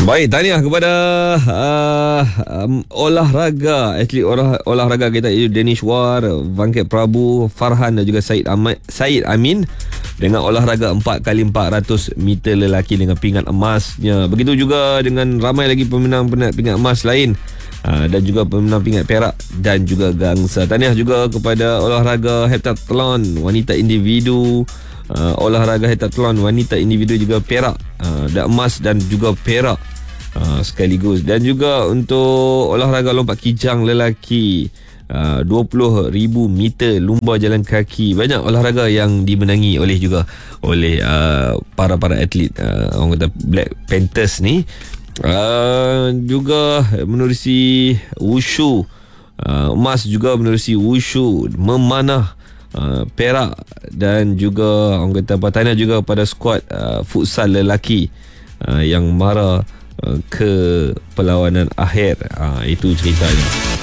Baik, tahniah kepada atlet olahraga kita, Danish War, Venkat Prabhu, Farhan dan juga Said Amin dengan olahraga 4x400 meter lelaki dengan pingat emasnya. Begitu juga dengan ramai lagi pemenang pingat emas lain dan juga pemenang pingat perak dan juga gangsa. Tahniah juga kepada olahraga heptathlon wanita individu, olahraga heptathlon wanita individu juga perak dan emas dan juga perak sekaligus. Dan juga untuk olahraga lompat kijang lelaki 20,000 meter lumba jalan kaki. Banyak olahraga yang dimenangi oleh para atlet orang kata Black Panthers ni. Juga menerusi wushu, emas juga menerusi wushu, memanah perak, dan juga orang kata tahniah juga pada skuad futsal lelaki yang mara ke perlawanan akhir. Itu ceritanya.